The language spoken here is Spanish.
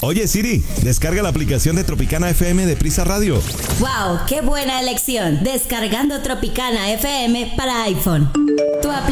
Oye Siri, descarga la aplicación de Tropicana FM de Prisa Radio. ¡Wow! ¡Qué buena elección! Descargando Tropicana FM para iPhone. Tu aplicación